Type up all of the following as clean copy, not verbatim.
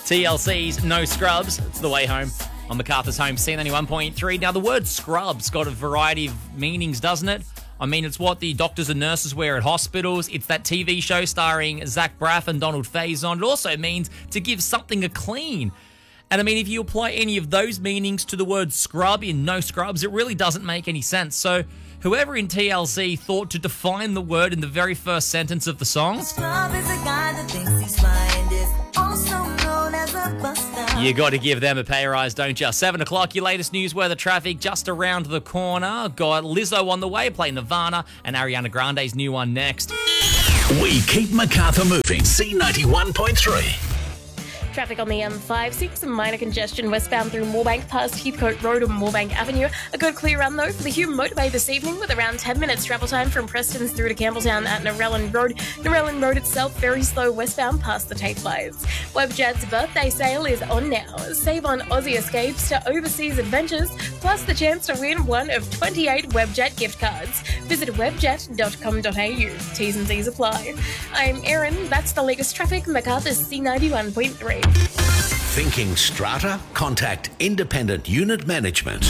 TLC's No Scrubs. It's the way home on MacArthur's Home, C91.3. Now, the word scrub's got a variety of meanings, doesn't it? I mean, it's what the doctors and nurses wear at hospitals. It's that TV show starring Zach Braff and Donald Faison. It also means to give something a clean. And I mean, if you apply any of those meanings to the word scrub in No Scrubs, it really doesn't make any sense. So whoever in TLC thought to define the word in the very first sentence of the song, Scrub is a guy that thinks he's fine, is also known as a buster. you got to give them a pay rise, don't you? 7 o'clock, your latest news, weather, traffic just around the corner. Got Lizzo on the way, playing Nirvana, and Ariana Grande's new one next. We keep MacArthur moving. C91.3. Traffic on the M56, minor congestion westbound through Moorebank past Heathcote Road and Moorebank Avenue. A good clear run though for the Hume Motorway this evening with around 10 minutes travel time from Preston's through to Campbelltown at Narellan Road. Narellan Road itself very slow westbound past the Tate Lights. Webjet's birthday sale is on now. Save on Aussie escapes to overseas adventures, plus the chance to win one of 28 Webjet gift cards. Visit webjet.com.au. T's and C's apply. I'm Erin. That's the latest traffic. MacArthur's C91.3. Thinking strata? Contact Independent Unit Management.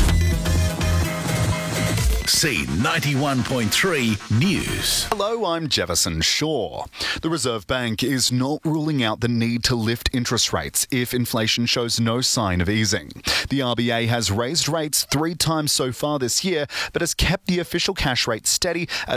C91.3 News. Hello, I'm Jefferson Shaw. The Reserve Bank is not ruling out the need to lift interest rates if inflation shows no sign of easing. The RBA has raised rates 3 times so far this year, but has kept the official cash rate steady at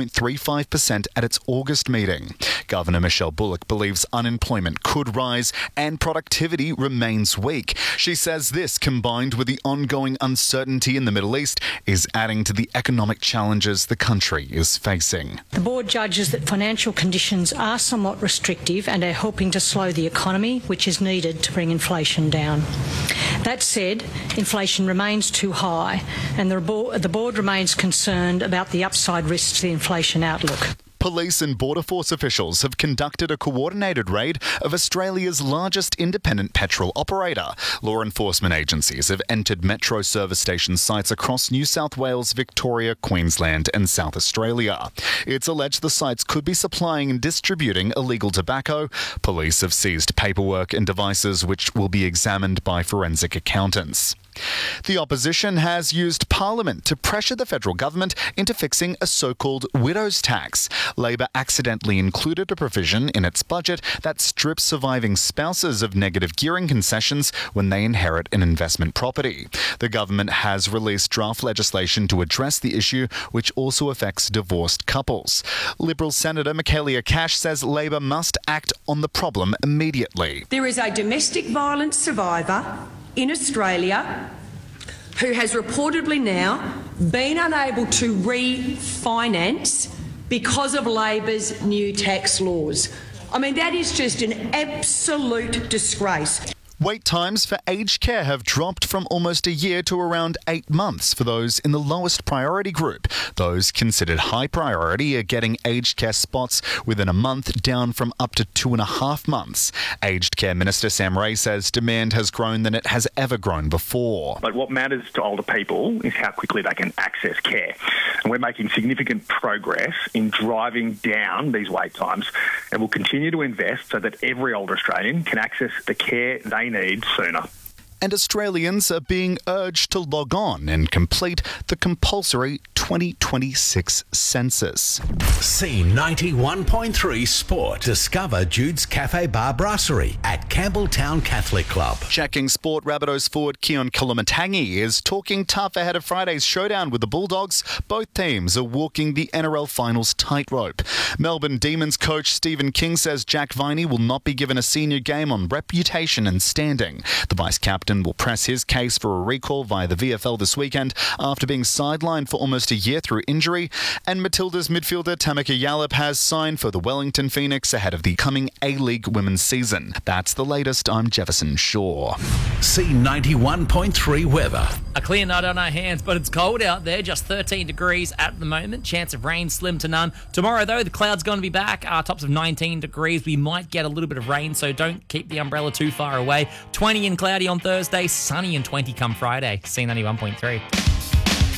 4.35% at its August meeting. Governor Michelle Bullock believes unemployment could rise and productivity remains weak. She says this, combined with the ongoing uncertainty in the Middle East, is adding to the economic challenges the country is facing. The board judges that financial conditions are somewhat restrictive and are helping to slow the economy, which is needed to bring inflation down. That said, inflation remains too high, and the board remains concerned about the upside risks to the inflation outlook. Police and Border Force officials have conducted a coordinated raid of Australia's largest independent petrol operator. Law enforcement agencies have entered Metro service station sites across New South Wales, Victoria, Queensland and South Australia. It's alleged the sites could be supplying and distributing illegal tobacco. Police have seized paperwork and devices which will be examined by forensic accountants. The opposition has used Parliament to pressure the federal government into fixing a so-called widow's tax. Labor accidentally included a provision in its budget that strips surviving spouses of negative gearing concessions when they inherit an investment property. The government has released draft legislation to address the issue, which also affects divorced couples. Liberal Senator Michaelia Cash says Labor must act on the problem immediately. There is a domestic violence survivor in Australia who has reportedly now been unable to refinance because of Labor's new tax laws. I mean, that is just an absolute disgrace. Wait times for aged care have dropped from almost a year to around 8 months for those in the lowest priority group. Those considered high priority are getting aged care spots within a month, down from up to 2.5 months. Aged care Minister Sam Ray says demand has grown than it has ever grown before. But what matters to older people is how quickly they can access care. And we're making significant progress in driving down these wait times, and we'll continue to invest so that every older Australian can access the care they need sooner. And Australians are being urged to log on and complete the compulsory 2026 census. C91.3 Sport. Discover Jude's Cafe Bar Brasserie at Campbelltown Catholic Club. Checking sport, Rabbitohs forward Keon Kolomatangi is talking tough ahead of Friday's showdown with the Bulldogs. Both teams are walking the NRL Finals tightrope. Melbourne Demons coach Stephen King says Jack Viney will not be given a senior game on reputation and standing. The vice-captain will press his case for a recall via the VFL this weekend after being sidelined for almost a year through injury. And Matilda's midfielder Tamika Yallop has signed for the Wellington Phoenix ahead of the coming A-League women's season. That's the latest. I'm Jefferson Shaw. C91.3 weather. A clear night on our hands, but it's cold out there, just 13 degrees at the moment. Chance of rain slim to none. Tomorrow, though, the cloud's going to be back. Tops of 19 degrees. We might get a little bit of rain, so don't keep the umbrella too far away. 20 and cloudy on Thursday, sunny and 20 come Friday. C91.3.